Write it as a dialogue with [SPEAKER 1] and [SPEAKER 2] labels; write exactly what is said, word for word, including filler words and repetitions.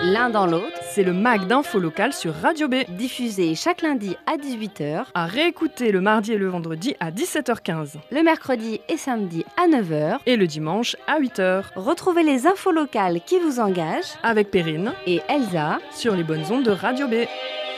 [SPEAKER 1] l'un dans l'autre.
[SPEAKER 2] C'est le mag d'info locale sur Radio B.
[SPEAKER 1] Diffusé chaque lundi à dix-huit heures.
[SPEAKER 2] À réécouter le mardi et le vendredi à dix-sept heures quinze.
[SPEAKER 1] Le mercredi et samedi à neuf heures.
[SPEAKER 2] Et le dimanche à huit heures.
[SPEAKER 1] Retrouvez les infos locales qui vous engagent
[SPEAKER 2] avec Perrine
[SPEAKER 1] et Elsa
[SPEAKER 2] sur les bonnes ondes de Radio B.